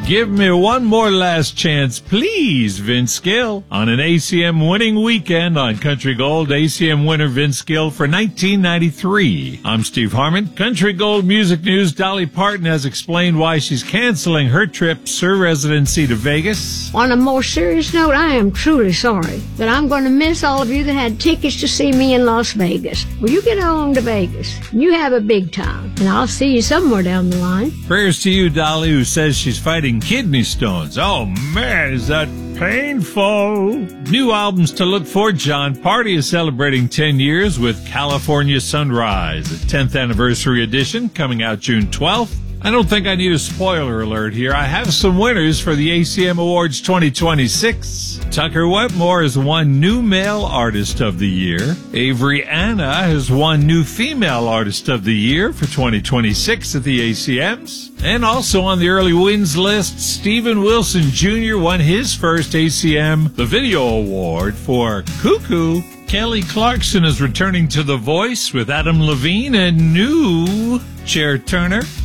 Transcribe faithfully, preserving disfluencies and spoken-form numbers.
Give me one more last chance, please, Vince Gill. On an A C M winning weekend on Country Gold, A C M winner Vince Gill for nineteen ninety-three. I'm Steve Harmon. Country Gold Music News. Dolly Parton has explained why she's canceling her trip, Sir residency to Vegas. On a more serious note, I am truly sorry that I'm going to miss all of you that had tickets to see me in Las Vegas. Well, you get on to Vegas. You have a big time, and I'll see you somewhere down the line. Prayers to you, Dolly, who says she's fighting kidney stones. Oh, man, is that painful. New albums to look for. John Party is celebrating ten years with California Sunrise, a tenth anniversary edition coming out June twelfth. I don't think I need a spoiler alert here. I have some winners for the A C M Awards twenty twenty-six. Tucker Wetmore has won New Male Artist of the Year. Avery Anna has won New Female Artist of the Year for twenty twenty-six at the A C Ms. And also on the early wins list, Steven Wilson Junior won his first A C M The Video Award for Cuckoo. Kelly Clarkson is returning to The Voice with Adam Levine and new Chair Turner.